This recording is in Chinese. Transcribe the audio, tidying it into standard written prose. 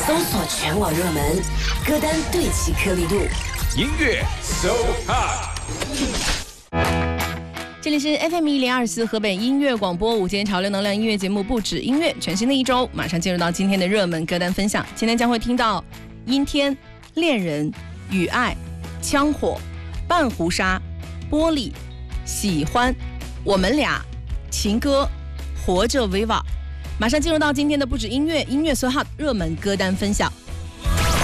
搜索全网热门歌单，对齐颗粒度， 音乐 So Hot。 这里是 FM1024 河北音乐广播午间潮流能量音乐节目不止音乐，全新的一周马上进入到今天的热门歌单分享。今天将会听到阴天、恋人、雨爱、枪火、半壶纱、玻璃、喜欢、我们俩、情歌、活着 Viva。马上进入到今天的不止音乐 So Hot 热门歌单分享。